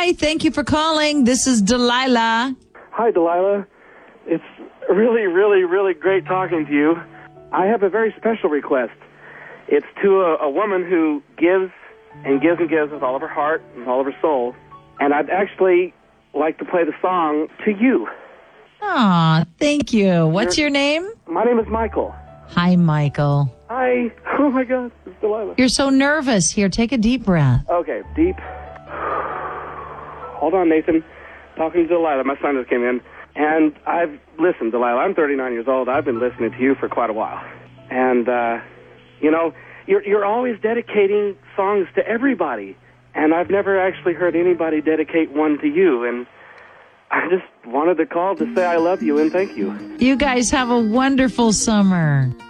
Hi, thank you for calling. This is Delilah. Hi, Delilah. It's really, really, really great talking to you. I have a very special request. It's to a woman who gives and gives and gives with all of her heart and all of her soul. And I'd actually like to play the song to you. Aw, thank you. What's your name? My name is Michael. Hi, Michael. Hi. Oh, my God. It's Delilah. You're so nervous. Here, take a deep breath. Okay, deep. Hold on, Nathan. Talking to Delilah. My son just came in. And I've listened, Delilah. I'm 39 years old. I've been listening to you for quite a while. And, you know, you're always dedicating songs to everybody. And I've never actually heard anybody dedicate one to you. And I just wanted to call to say I love you and thank you. You guys have a wonderful summer.